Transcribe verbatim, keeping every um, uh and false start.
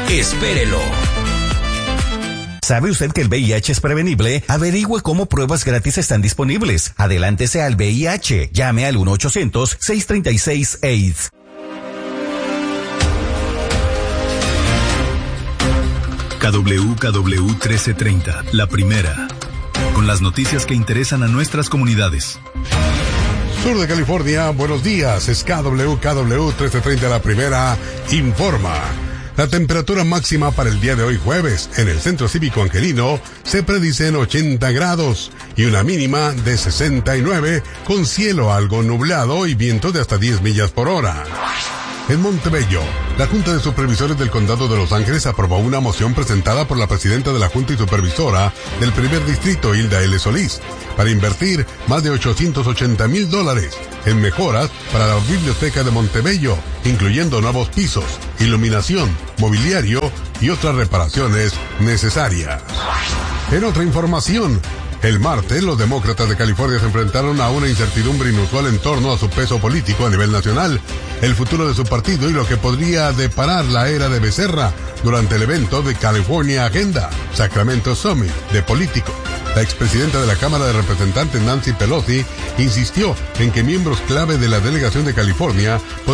Espérelo. ¿Sabe usted que el V I H es prevenible? Averigüe cómo pruebas gratis están disponibles. Adelántese al V I H. Llame al uno ochocientos, seis tres seis, AIDS. K W K W trece treinta, la primera. Con las noticias que interesan a nuestras comunidades. Sur de California, buenos días. Es K W K W trece treinta, la primera, informa. La temperatura máxima para el día de hoy jueves en el Centro Cívico Angelino se predice en ochenta grados y una mínima de sesenta y nueve con cielo algo nublado y viento de hasta diez millas por hora. En Montebello, la Junta de Supervisores del Condado de Los Ángeles aprobó una moción presentada por la presidenta de la Junta y Supervisora del Primer Distrito, Hilda L. Solís, para invertir más de ochocientos ochenta mil dólares en mejoras para la biblioteca de Montebello, incluyendo nuevos pisos, iluminación, mobiliario y otras reparaciones necesarias. En otra información, el martes, los demócratas de California se enfrentaron a una incertidumbre inusual en torno a su peso político a nivel nacional, el futuro de su partido y lo que podría deparar la era de Becerra durante el evento de California Agenda, Sacramento Summit de políticos. La expresidenta de la Cámara de Representantes, Nancy Pelosi, insistió en que miembros clave de la delegación de California podrían